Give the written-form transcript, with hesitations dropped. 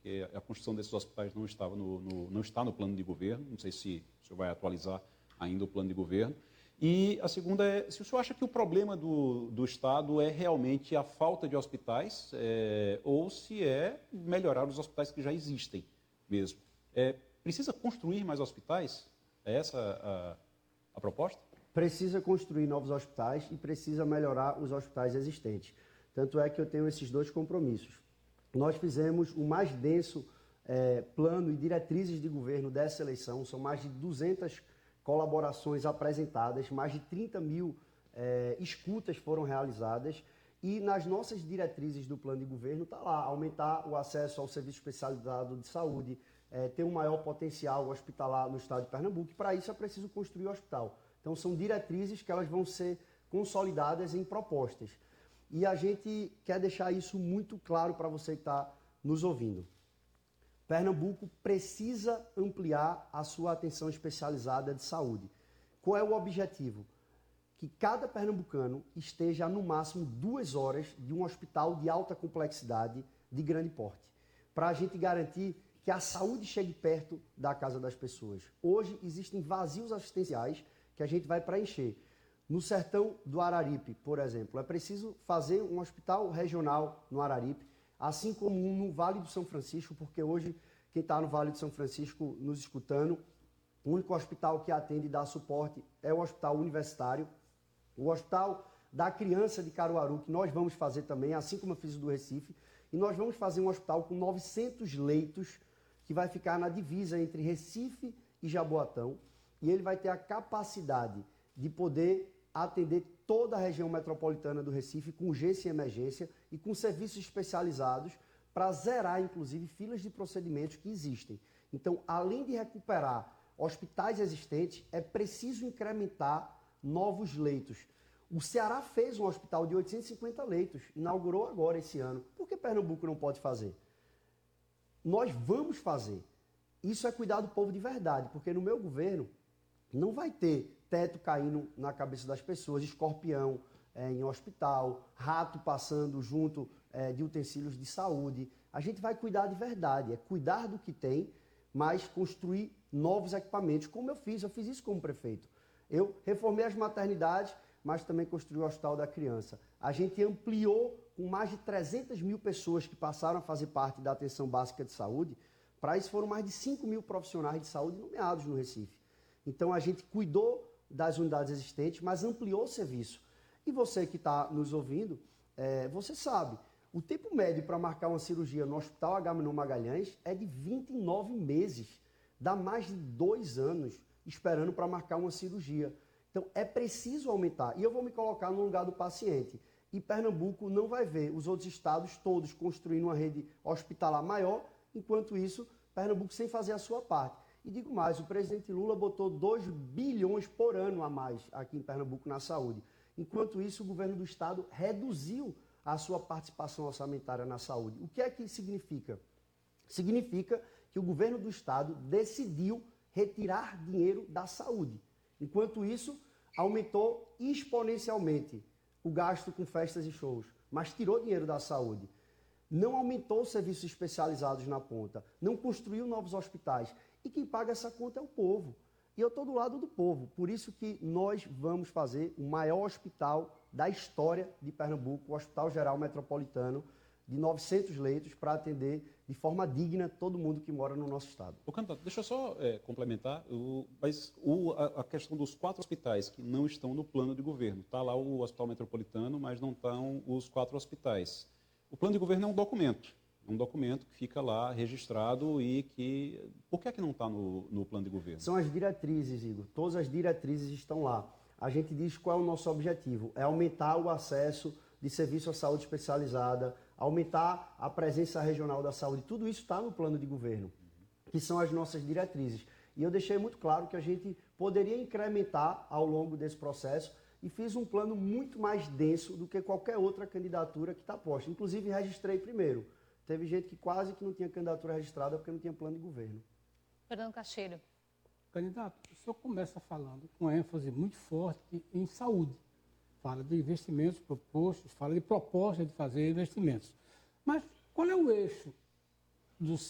porque a construção desses hospitais não está no plano de governo. Não sei se o senhor vai atualizar ainda o plano de governo. E a segunda é, se o senhor acha que o problema do Estado é realmente a falta de hospitais, ou se é melhorar os hospitais que já existem mesmo. Precisa construir mais hospitais? É essa a proposta? Precisa construir novos hospitais e precisa melhorar os hospitais existentes. Tanto é que eu tenho esses dois compromissos. Nós fizemos o mais denso plano e diretrizes de governo dessa eleição, são mais de 200 colaborações apresentadas, mais de 30 mil escutas foram realizadas e nas nossas diretrizes do plano de governo está lá, aumentar o acesso ao serviço especializado de saúde, ter um maior potencial hospitalar no estado de Pernambuco e para isso é preciso construir o hospital. Então são diretrizes que elas vão ser consolidadas em propostas. E a gente quer deixar isso muito claro para você que está nos ouvindo. Pernambuco precisa ampliar a sua atenção especializada de saúde. Qual é o objetivo? Que cada pernambucano esteja no máximo 2 horas de um hospital de alta complexidade, de grande porte, para a gente garantir que a saúde chegue perto da casa das pessoas. Hoje existem vazios assistenciais que a gente vai preencher. No sertão do Araripe, por exemplo, é preciso fazer um hospital regional no Araripe, assim como um no Vale do São Francisco, porque hoje quem está no Vale do São Francisco nos escutando, o único hospital que atende e dá suporte é o Hospital Universitário. O Hospital da Criança de Caruaru, que nós vamos fazer também, assim como eu fiz o do Recife, e nós vamos fazer um hospital com 900 leitos, que vai ficar na divisa entre Recife e Jaboatão, e ele vai ter a capacidade de poder atender toda a região metropolitana do Recife com urgência e emergência e com serviços especializados para zerar, inclusive, filas de procedimentos que existem. Então, além de recuperar hospitais existentes, é preciso incrementar novos leitos. O Ceará fez um hospital de 850 leitos, inaugurou agora esse ano. Por que Pernambuco não pode fazer? Nós vamos fazer. Isso é cuidar do povo de verdade, porque no meu governo não vai ter teto caindo na cabeça das pessoas, escorpião em hospital, rato passando junto de utensílios de saúde. A gente vai cuidar de verdade, é cuidar do que tem, mas construir novos equipamentos, como eu fiz isso como prefeito. Eu reformei as maternidades, mas também construí o Hospital da Criança. A gente ampliou com mais de 300 mil pessoas que passaram a fazer parte da atenção básica de saúde. Para isso foram mais de 5 mil profissionais de saúde nomeados no Recife. Então a gente cuidou das unidades existentes, mas ampliou o serviço. E você que está nos ouvindo, você sabe, o tempo médio para marcar uma cirurgia no Hospital Agamenon Magalhães é de 29 meses. Dá mais de 2 anos esperando para marcar uma cirurgia. Então é preciso aumentar. E eu vou me colocar no lugar do paciente. E Pernambuco não vai ver os outros estados todos construindo uma rede hospitalar maior, enquanto isso, Pernambuco sem fazer a sua parte. E digo mais, o presidente Lula botou 2 bilhões por ano a mais aqui em Pernambuco na saúde. Enquanto isso, o governo do estado reduziu a sua participação orçamentária na saúde. O que é que significa? Significa que o governo do estado decidiu retirar dinheiro da saúde. Enquanto isso, aumentou exponencialmente o gasto com festas e shows, mas tirou dinheiro da saúde. Não aumentou serviços especializados na ponta, não construiu novos hospitais. E quem paga essa conta é o povo. E eu estou do lado do povo. Por isso que nós vamos fazer o maior hospital da história de Pernambuco, o Hospital Geral Metropolitano, de 900 leitos para atender de forma digna todo mundo que mora no nosso estado. Ô, candidato, deixa eu só complementar, a questão dos 4 hospitais que não estão no plano de governo. Está lá o Hospital Metropolitano, mas não estão os 4 hospitais. O plano de governo é um documento que fica lá registrado e que... Por que é que não está no plano de governo? São as diretrizes, Igor. Todas as diretrizes estão lá. A gente diz qual é o nosso objetivo. É aumentar o acesso de serviço à saúde especializada, aumentar a presença regional da saúde. Tudo isso está no plano de governo, que são as nossas diretrizes. E eu deixei muito claro que a gente poderia incrementar ao longo desse processo e fiz um plano muito mais denso do que qualquer outra candidatura que está posta. Inclusive, registrei primeiro. Teve gente que quase que não tinha candidatura registrada porque não tinha plano de governo. Fernando Cacheiro. Candidato, o senhor começa falando com ênfase muito forte em saúde. Fala de investimentos propostos, fala de proposta de fazer investimentos. Mas qual é o eixo